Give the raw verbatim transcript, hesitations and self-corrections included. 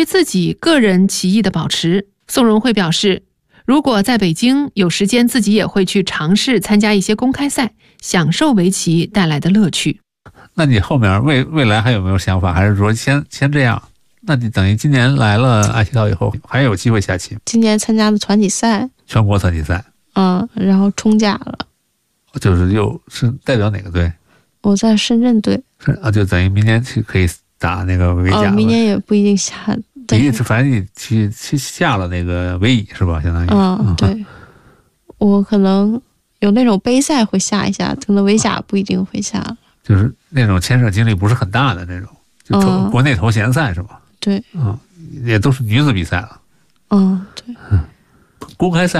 自己个人棋艺的保持。宋荣慧表示，如果在北京有时间，自己也会去尝试参加一些公开赛，享受围棋带来的乐趣。 那你后面未未来还有没有想法，还是说先先这样？那你等于今年来了爱奇岛以后，还有机会下棋？ 今年参加的团体赛， 全国团体赛， 嗯，然后冲甲了。 就是又是代表哪个队？ 我在深圳队。 是啊，就等于明年去可以打那个围甲了。 哦，明年也不一定下。 你反正你去去下了那个围乙是吧？相当于。 嗯，对。嗯、我可能有那种杯赛会下一下，可能围甲不一定会下了。 就是那种牵涉精力不是很大的那种，就头、嗯、国内头衔赛是吧？ 对。 嗯，也都是女子比赛了。 嗯，对。 嗯，公开赛。